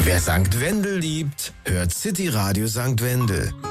Wer St. Wendel liebt, hört City Radio St. Wendel.